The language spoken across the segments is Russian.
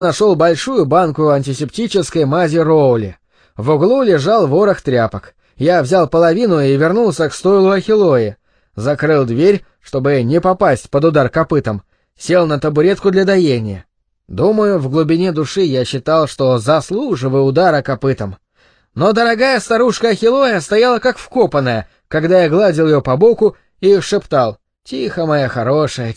нашел большую банку антисептической мази Роули. В углу лежал ворох тряпок. Я взял половину и вернулся к стойлу Ахиллои. Закрыл дверь, чтобы не попасть под удар копытом. Сел на табуретку для доения. Думаю, в глубине души я считал, что заслуживаю удара копытом. Но дорогая старушка Ахиллоя стояла как вкопанная, когда я гладил ее по боку и шептал: «Тихо, моя хорошая,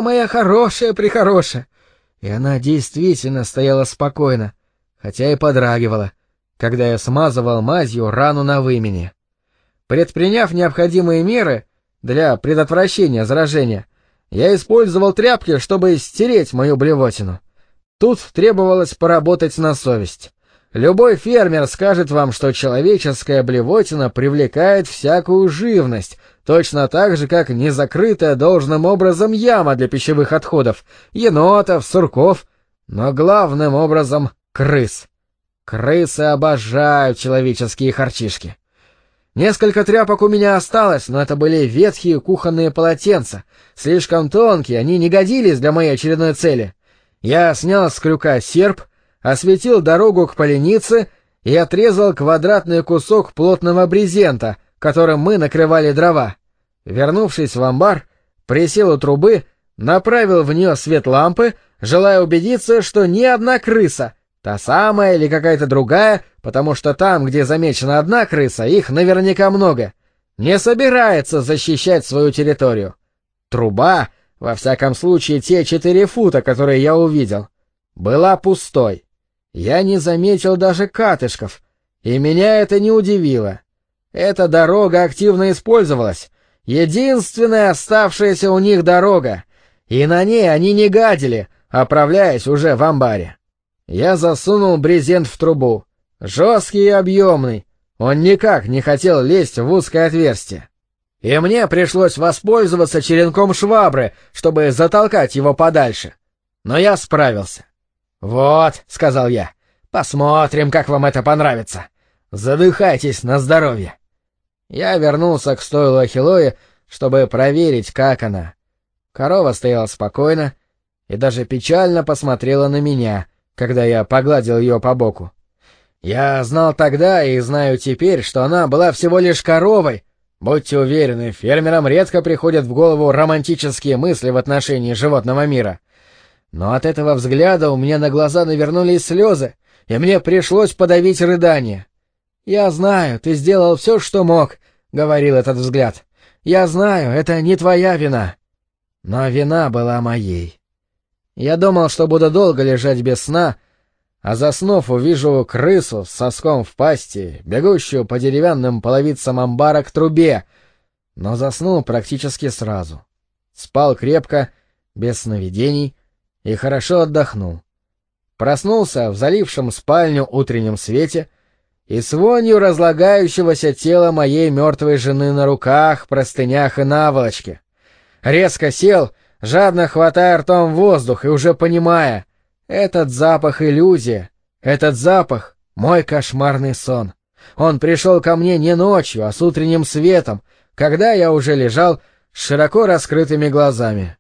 прехорошая». И она действительно стояла спокойно, хотя и подрагивала, когда я смазывал мазью рану на вымене. Предприняв необходимые меры для предотвращения заражения, я использовал тряпки, чтобы стереть мою блевотину. Тут требовалось поработать на совесть. Любой фермер скажет вам, что человеческая блевотина привлекает всякую живность, точно так же, как незакрытая должным образом яма для пищевых отходов, енотов, сурков, но главным образом крыс. Крысы обожают человеческие харчишки. Несколько тряпок у меня осталось, но это были ветхие кухонные полотенца. Слишком тонкие, они не годились для моей очередной цели. Я снял с крюка серп, осветил дорогу к поленице и отрезал квадратный кусок плотного брезента, которым мы накрывали дрова. Вернувшись в амбар, присел у трубы, направил в нее свет лампы, желая убедиться, что ни одна крыса, та самая или какая-то другая, потому что там, где замечена одна крыса, их наверняка много, не собирается защищать свою территорию. Труба, во всяком случае те 4 фута, которые я увидел, была пустой. Я не заметил даже катышков, и меня это не удивило. Эта дорога активно использовалась, единственная оставшаяся у них дорога, и на ней они не гадили, оправляясь уже в амбаре. Я засунул брезент в трубу, жесткий и объемный, он никак не хотел лезть в узкое отверстие. И мне пришлось воспользоваться черенком швабры, чтобы затолкать его подальше. Но я справился. «Вот», — сказал я, — «посмотрим, как вам это понравится. Задыхайтесь на здоровье». Я вернулся к стойлу Ахиллои, чтобы проверить, как она. Корова стояла спокойно и даже печально посмотрела на меня, когда я погладил ее по боку. Я знал тогда и знаю теперь, что она была всего лишь коровой. Будьте уверены, фермерам редко приходят в голову романтические мысли в отношении животного мира. Но от этого взгляда у меня на глаза навернулись слезы, и мне пришлось подавить рыдание. «Я знаю, ты сделал все, что мог», — говорил этот взгляд. «Я знаю, это не твоя вина». Но вина была моей. Я думал, что буду долго лежать без сна, а заснув увижу крысу с соском в пасти, бегущую по деревянным половицам амбара к трубе, но заснул практически сразу. Спал крепко, без сновидений, и хорошо отдохнул. Проснулся в залившем спальню утреннем свете и с вонью разлагающегося тела моей мертвой жены на руках, простынях и наволочке. Резко сел, жадно хватая ртом воздух и уже понимая, этот запах — иллюзия, этот запах — мой кошмарный сон. Он пришел ко мне не ночью, а с утренним светом, когда я уже лежал с широко раскрытыми глазами.